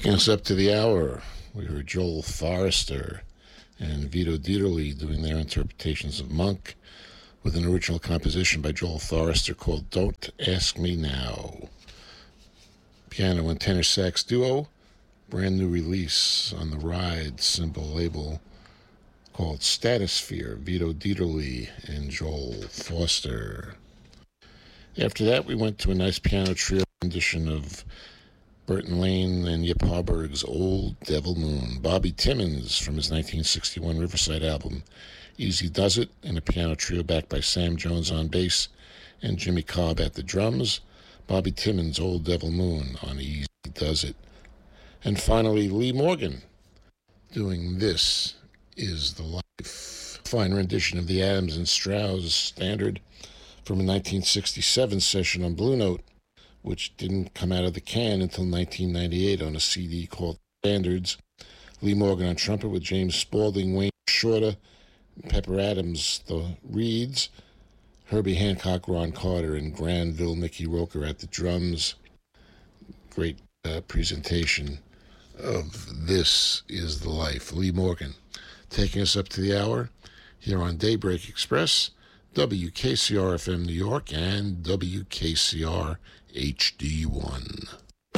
Taking us up to the hour, we heard Joel Forrester and Vito Dieterle doing their interpretations of Monk with an original composition by Joel Forrester called Don't Ask Me Now. Piano and tenor sax duo, brand new release on the Ride symbol label called Statosphere, Vito Dieterle and Joel Forster. After that, we went to a nice piano trio rendition of Burton Lane and Yip Harburg's Old Devil Moon. Bobby Timmons from his 1961 Riverside album, Easy Does It, and a piano trio backed by Sam Jones on bass and Jimmy Cobb at the drums. Bobby Timmons' Old Devil Moon on Easy Does It. And finally, Lee Morgan doing This Is the Life. Fine rendition of the Adams and Strauss standard from a 1967 session on Blue Note, which didn't come out of the can until 1998 on a CD called Standards. Lee Morgan on trumpet with James Spaulding, Wayne Shorter, Pepper Adams, the reeds, Herbie Hancock, Ron Carter, and Granville, Mickey Roker at the drums. Great presentation of This Is the Life. Lee Morgan taking us up to the hour here on Daybreak Express, WKCR FM New York, and WKCR HD1.